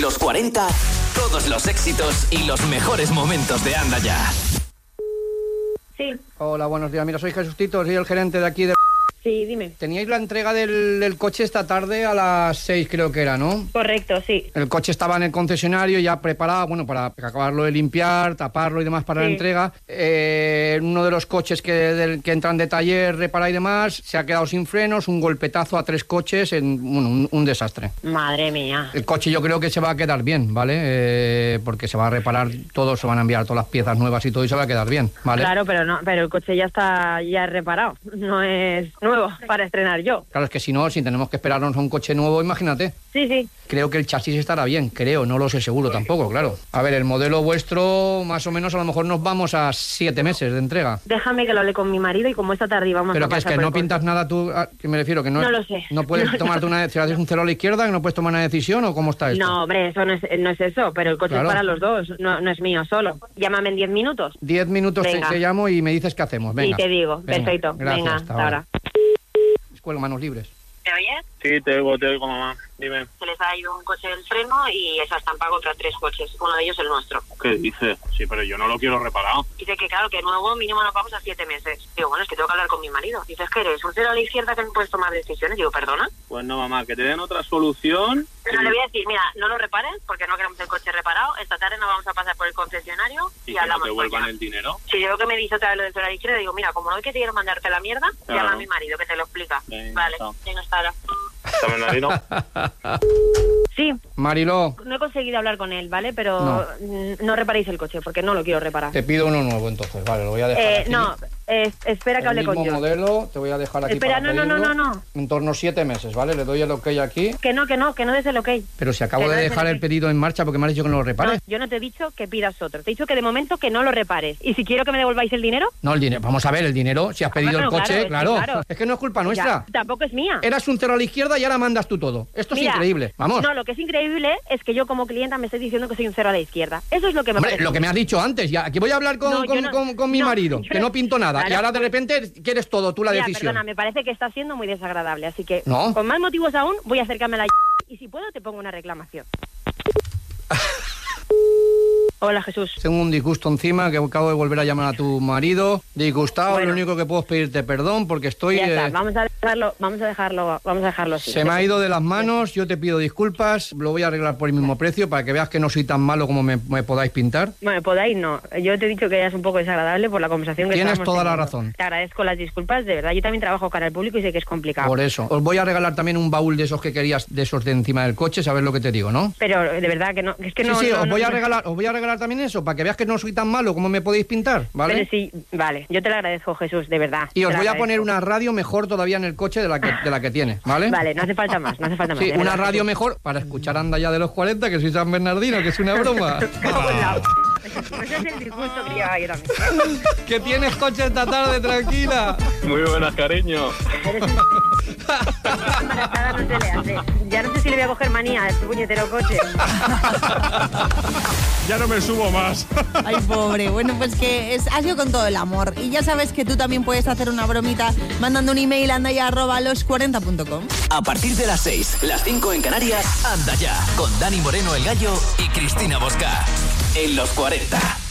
Los 40, todos los éxitos y los mejores momentos de Anda Ya. Sí. Hola, buenos días. Mira, soy Jesús Tito, soy el gerente de aquí de... Sí, dime. Teníais la entrega del coche esta tarde a las 6, creo que era, ¿no? Correcto, sí. El coche estaba en el concesionario ya preparado, bueno, para acabarlo de limpiar, taparlo y demás para la entrega. Uno de los coches que entran de taller, repara y demás, se ha quedado sin frenos, un golpetazo a 3 coches, un desastre. Madre mía. El coche yo creo que se va a quedar bien, ¿vale? Porque se va a reparar todo, se van a enviar todas las piezas nuevas y todo y se va a quedar bien, ¿vale? Claro, pero el coche ya está reparado, no es nuevo para estrenar yo. Claro, es que si tenemos que esperarnos a un coche nuevo, imagínate. Sí. Creo que el chasis estará bien, no lo sé seguro tampoco, claro. A ver, el modelo vuestro, más o menos, a lo mejor nos vamos a 7 meses de entrega. Déjame que lo hable con mi marido y como esta tarde vamos pero a pasar. Pero que es que no pintas nada tú, que me refiero, que no... No lo sé. No puedes tomarte una decisión, si haces un cero a la izquierda, que no puedes tomar una decisión, ¿o cómo está esto? No, hombre, eso no es eso, pero el coche es para los dos, no es mío solo. Llámame en 10 minutos. 10 minutos te llamo y me dices qué hacemos, venga. Sí, te digo, perfecto. Gracias, venga, hasta ahora. Escuela, manos libres. ¿Me oyes? Sí, te oigo, mamá. Dime. Se les ha ido un coche del freno y esa estampa contra 3 coches. Uno de ellos el nuestro. ¿Qué dices? Sí, pero yo no lo quiero reparado. Dice que claro, que nuevo mínimo nos vamos a 7 meses. Digo, bueno, es que tengo que hablar con mi marido. Dices que eres un cero a la izquierda que no puedes tomar decisiones. Digo, ¿perdona? Pues no, mamá, que te den otra solución. Pero le voy a decir, mira, no lo repares porque no queremos el coche reparado. Esta tarde nos vamos a pasar por el concesionario y y que hablamos. no te vuelvan el dinero. Si yo que me dice otra vez lo del cero a la izquierda, digo, mira, como no que te quiero mandarte la mierda, llama a mi marido que te lo explica. Vale, venga, hasta ahora. ¿También marido? Sí. Mariló. No he conseguido hablar con él, ¿vale? Pero no reparéis el coche porque no lo quiero reparar. Te pido uno nuevo entonces, vale, lo voy a dejar aquí. No, espera que hable con yo. El mismo modelo, te voy a dejar aquí. Espera, para no. En torno a 7 meses, ¿vale? Le doy el ok aquí. Que no des el ok. Pero si acabo de dejar el pedido en marcha porque me has dicho que no lo repares. No, yo no te he dicho que pidas otro. Te he dicho que de momento que no lo repares. ¿Y si quiero que me devolváis el dinero? No, el dinero. Vamos a ver, el dinero. Si has pedido el coche, claro. Es que no es culpa nuestra. Ya, tampoco es mía. Eras un cero a la izquierda y ahora mandas tú todo. Esto es increíble. Vamos. No, lo que es increíble es que yo como clienta me estoy diciendo que soy un cero a la izquierda. Eso es lo que me parece. Lo que me has dicho antes. Ya, aquí voy a hablar con mi marido, que no pinto nada. Claro. Y ahora de repente quieres todo, tú la decisión. Perdona, me parece que está siendo muy desagradable. Así que, con más motivos aún, voy a acercarme a la y si puedo te pongo una reclamación. Hola, Jesús. Tengo un disgusto encima, que acabo de volver a llamar a tu marido. Disgustado, bueno. Lo único que puedo es pedirte perdón porque estoy... Ya está, vamos a dejarlo así. Se me ha ido de las manos, yo te pido disculpas, lo voy a arreglar por el mismo precio para que veas que no soy tan malo como me podáis pintar. Bueno, podáis no. Yo te he dicho que es un poco desagradable por la conversación que tienes toda teniendo. La razón. Te agradezco las disculpas, de verdad. Yo también trabajo cara al público y sé que es complicado. Por eso. Os voy a regalar también un baúl de esos que querías, de esos de encima del coche, ¿sabes lo que te digo, no? Pero de verdad que no, es que no... Sí, os voy a regalar también eso, para que veas que no soy tan malo como me podéis pintar, ¿vale? Pero sí, vale, yo te lo agradezco, Jesús, de verdad. Y os voy a poner una radio mejor todavía en el coche de la que tiene, ¿vale? Vale, no hace falta más. Sí, una radio mejor para escuchar Anda Ya de los 40, que soy San Bernardino, que es una broma. Ese es el disgusto que llevaba yo también. Que tienes coche esta tarde, tranquila. Muy buenas, cariño. Embarazada no se le hace. Ya no sé si le voy a coger manía a este puñetero coche. Ya no me subo más. Ay, pobre. Bueno, pues que ha sido con todo el amor. Y ya sabes que tú también puedes hacer una bromita mandando un email a andaya@los40.com. A partir de las 6, las 5 en Canarias, Anda Ya, con Dani Moreno el Gallo y Cristina Bosca. En Los 40.